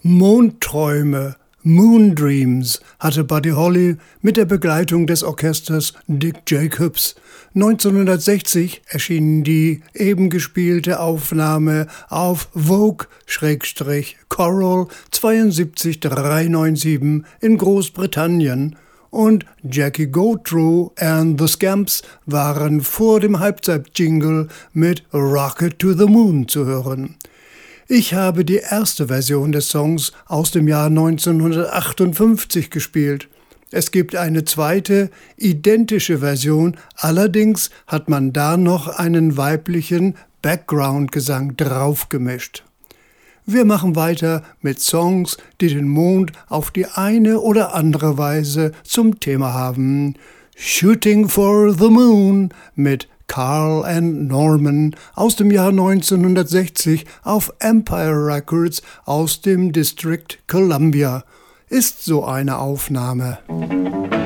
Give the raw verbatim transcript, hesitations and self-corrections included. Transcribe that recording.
Mondträume, Moon Dreams, hatte Buddy Holly mit der Begleitung des Orchesters Dick Jacobs. neunzehnhundertsechzig erschien die eben gespielte Aufnahme auf Vogue-Coral zweiundsiebzig dreihundertsiebenundneunzig in Großbritannien und Jackie Gautreaux and the Scamps waren vor dem Halbzeit-Jingle mit Rocket to the Moon zu hören. Ich habe die erste Version des Songs aus dem Jahr neunzehnhundertachtundfünfzig gespielt. Es gibt eine zweite, identische Version, allerdings hat man da noch einen weiblichen Background-Gesang draufgemischt. Wir machen weiter mit Songs, die den Mond auf die eine oder andere Weise zum Thema haben. Shooting for the Moon mit Carl and Norman aus dem Jahr neunzehnhundertsechzig auf Empire Records aus dem District Columbia ist so eine Aufnahme.